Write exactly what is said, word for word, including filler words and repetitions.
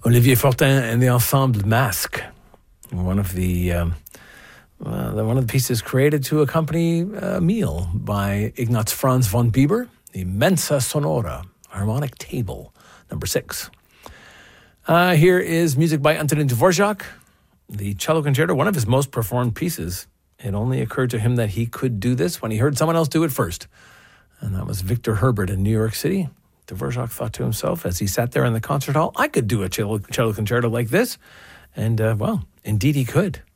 Olivier Fortin and the Ensemble Masque, one of the um, uh, one of the pieces created to accompany a meal by Ignaz Franz von Bieber, the Mensa Sonora, harmonic table, number six. Uh, here is music by Antonin Dvorak, the cello concerto, one of his most performed pieces. It only occurred to him that he could do this when he heard someone else do it first. And that was Victor Herbert in New York City. Dvorak thought to himself as he sat there in the concert hall, I could do a cello, cello concerto like this. And, uh, well, indeed he could.